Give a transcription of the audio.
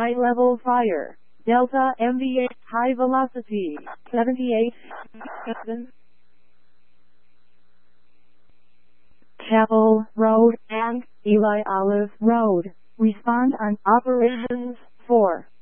high level fire. Delta MV8, high velocity, 78, 7. Chapel Road and Eli Olive Road. Respond on operations 4.